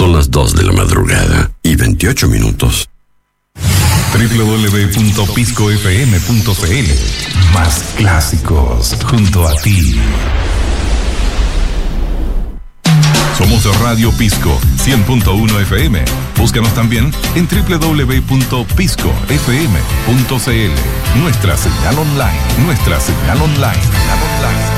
Son las 2 de la madrugada y 28 minutos. www.piscofm.cl. Más clásicos junto a ti. Somos Radio Pisco 100.1 FM. Búscanos también en www.piscofm.cl. Nuestra señal online.